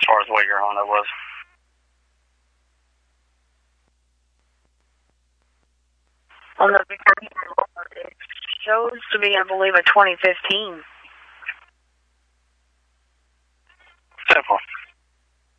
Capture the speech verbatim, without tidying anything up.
as far as what your Honda was. On the it shows to be, I believe, a twenty fifteen. Simple.